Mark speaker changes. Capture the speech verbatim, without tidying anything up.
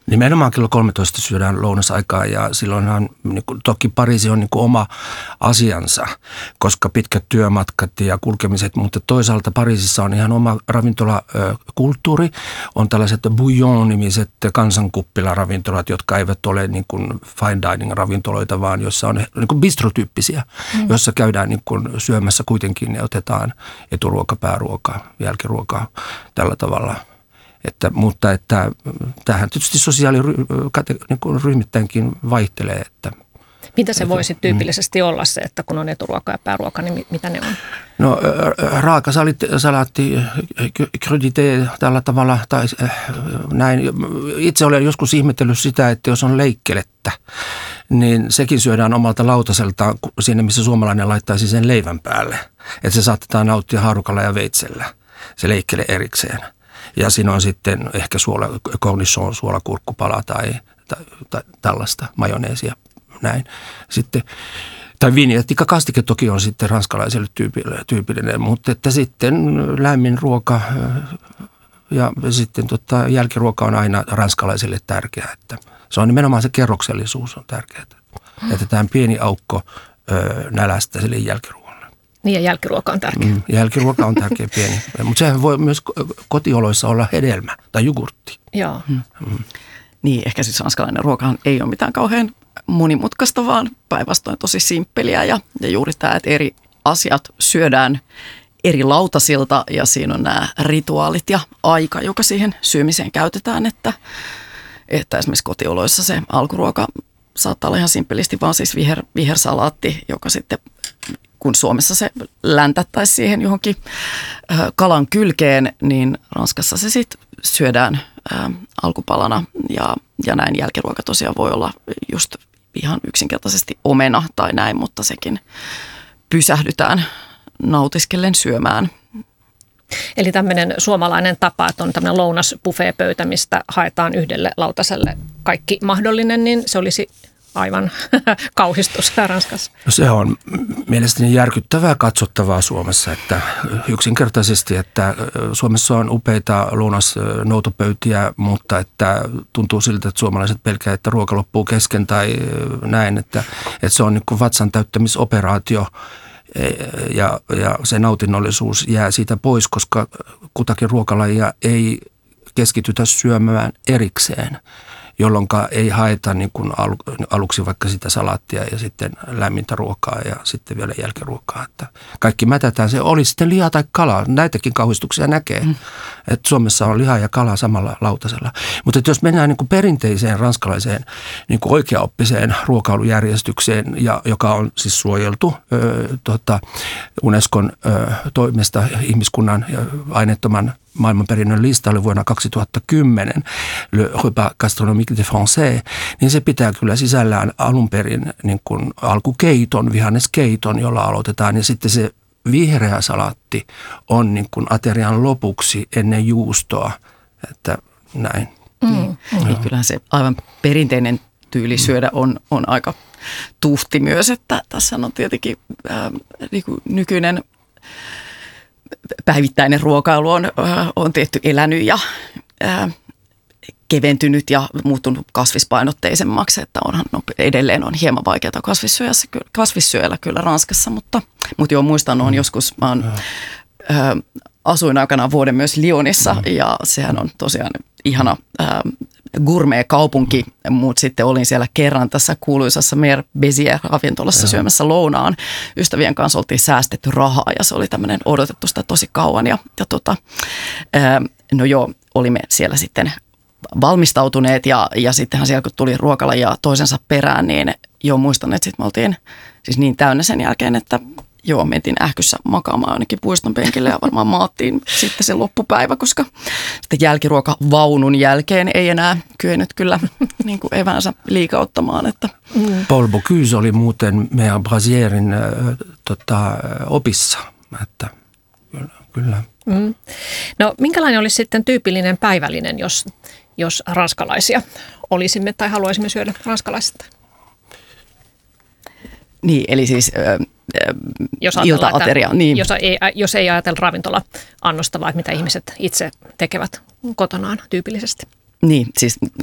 Speaker 1: Nimenomaan kello kolmetoista syödään lounasaikaa ja silloinhan niin kuin, toki Pariisi on niin kuin oma asiansa, koska pitkät työmatkat ja kulkemiset, mutta toisaalta Pariisissa on ihan oma ravintolakulttuuri. On tällaiset bouillon-nimiset kansankuppilaravintolat, jotka eivät ole niin kuin fine dining-ravintoloita, vaan jossa on niin kuin bistrotyyppisiä, mm. jossa käydään niin kuin syömässä kuitenkin ja otetaan eturuoka, pääruoka, jälkiruoka tällä tavalla. Että, mutta että tähän tietysti sosiaaliryhmittäinkin vaihtelee. Että,
Speaker 2: mitä se voisi että, tyypillisesti mm. olla se, että kun on eturuoka ja pääruoka, niin mitä ne on?
Speaker 1: No raaka salaatti, crudité tällä tavalla tai näin. Itse olen joskus ihmetellyt sitä, että jos on leikkelettä, niin sekin syödään omalta lautaseltaan siinä, missä suomalainen laittaisi sen leivän päälle. Että se saatetaan nauttia haarukalla ja veitsellä, se leikkele erikseen. Ja siinä on sitten ehkä suola, cornichon, suolakurkkupala tai, tai, tai tällaista majoneesia, näin. Sitten, tai vinjettikakastike toki on sitten ranskalaiselle tyypillinen, mutta että sitten lämmin ruoka ja sitten tota, jälkiruoka on aina ranskalaisille tärkeää. Että se on nimenomaan se kerroksellisuus on tärkeää. Jätetään pieni aukko ö, nälästä sille jälkiruokalle.
Speaker 2: Niin ja jälkiruoka on tärkeä. Mm,
Speaker 1: jälkiruoka on tärkeä pieni, mutta sehän voi myös kotioloissa olla hedelmä tai jogurtti.
Speaker 2: Joo. Mm. Mm.
Speaker 3: Niin, ehkä siis ranskalainen ruokahan ei ole mitään kauhean monimutkaista, vaan päinvastoin tosi simppeliä ja, ja juuri tämä, että eri asiat syödään eri lautasilta ja siinä on nämä rituaalit ja aika, joka siihen syömiseen käytetään, että, että esimerkiksi kotioloissa se alkuruoka saattaa olla ihan simppelisti vaan siis viher, vihersalaatti, joka sitten kun Suomessa se läntättäisi siihen johonkin kalan kylkeen, niin Ranskassa se sitten syödään ä, alkupalana ja, ja näin jälkiruoka tosiaan voi olla just ihan yksinkertaisesti omena tai näin, mutta sekin pysähdytään nautiskellen syömään.
Speaker 2: Eli tämmöinen suomalainen tapa, että on tämmöinen lounasbuffeepöytä, mistä haetaan yhdelle lautaselle kaikki mahdollinen, niin se olisi aivan kauhistus Ranskassa.
Speaker 1: No se on mielestäni järkyttävää katsottavaa Suomessa, että yksinkertaisesti, että Suomessa on upeita lounasnoutopöytiä, mutta että tuntuu siltä, että suomalaiset pelkää, että ruoka loppuu kesken tai näin, että, että se on niin kuin vatsan täyttämisoperaatio ja, ja se nautinnollisuus jää siitä pois, koska kutakin ruokalajia ei keskitytä syömään erikseen, jolloin ei haeta niin kuin aluksi vaikka sitä salaattia ja sitten lämmintä ruokaa ja sitten vielä jälkiruokaa. Että kaikki mätätään. Se oli sitten liha tai kala. Näitäkin kauhistuksia näkee, mm. että Suomessa on liha ja kala samalla lautasella. Mutta jos mennään niin kuin perinteiseen ranskalaiseen niin kuin oikeaoppiseen ruokailujärjestykseen, ja, joka on siis suojeltu ö, tota, Unescon ö, toimesta ihmiskunnan aineettoman maailmanperinnön listalle vuonna kaksituhattakymmenen, Le Repas Gastronomique de Français, niin se pitää kyllä sisällään alun perin niin kuin alkukeiton, vihanneskeiton, jolla aloitetaan. Ja sitten se vihreä salaatti on niin kuin aterian lopuksi ennen juustoa, että näin.
Speaker 3: Mm. Mm. Niin, kyllähän se aivan perinteinen tyyli syödä on, on aika tuhti myös, että tässä on tietenkin äh, niin kuin nykyinen päivittäinen ruokailu on, on tietty elänyt ja ää, keventynyt ja muuttunut kasvispainotteisemmaksi, että onhan no, edelleen on hieman vaikeaa kasvissyöjällä, kasvissyöjällä kyllä Ranskassa, mutta, mutta joo muistan, on joskus, mä oon, ää, asuin aikanaan vuoden myös Lyonissa mm. ja sehän on tosiaan ihana ää, gourmet-kaupunki, mutta sitten olin siellä kerran tässä kuuluisassa Mer Bézier-ravintolassa syömässä lounaan. Ystävien kanssa oltiin säästetty rahaa ja se oli tämmöinen odotettu sitä tosi kauan. Ja, ja tota, ää, no joo, olimme siellä sitten valmistautuneet ja, ja sittenhän siellä kun tuli ruokalajia toisensa perään, niin joo muistan, että sitten me oltiin siis niin täynnä sen jälkeen, että joo, mentiin ähkyssä makaamaan ainakin puiston penkille ja varmaan maattiin sitten se loppupäivä, koska sitten jälkiruokavaunun jälkeen ei enää kyennyt kyllä niin kuin eväänsä liikauttamaan. Että.
Speaker 1: Mm. Paul Bocuse oli muuten meidän Brasierin äh, tota, opissa, että kyllä. kyllä.
Speaker 2: Mm. No minkälainen olisi sitten tyypillinen päivällinen, jos, jos ranskalaisia olisimme tai haluaisimme syödä ranskalaista?
Speaker 3: Niin, eli siis äh, ilta-ateria. Niin.
Speaker 2: Jos, ei, jos ei ajatella ravintola-annosta, vaan mitä ihmiset itse tekevät kotonaan tyypillisesti.
Speaker 3: Niin, siis